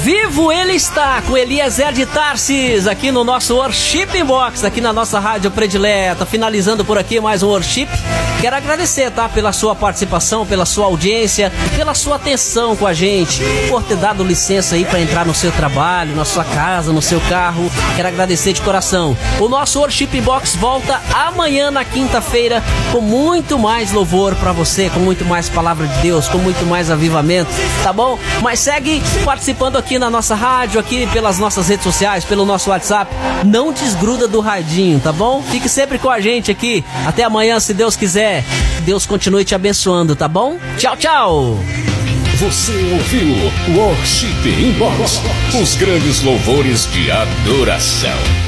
vivo ele está com Eliezer de Tarsis aqui no nosso Worship Box, aqui na nossa rádio predileta. Finalizando por aqui mais um Worship. Quero agradecer, tá? Pela sua participação, pela sua audiência, pela sua atenção com a gente, por ter dado licença aí para entrar no seu trabalho, na sua casa, no seu carro. Quero agradecer de coração. O nosso Worship Box volta amanhã na quinta-feira com muito mais louvor para você, com muito mais palavra de Deus, com muito mais avivamento, tá bom? Mas segue participando aqui na nossa rádio, aqui pelas nossas redes sociais, pelo nosso WhatsApp. Não desgruda do radinho, tá bom? Fique sempre com a gente aqui. Até amanhã, se Deus quiser. Deus continue te abençoando, tá bom? Tchau, tchau! Você ouviu Worship Box, os grandes louvores de adoração.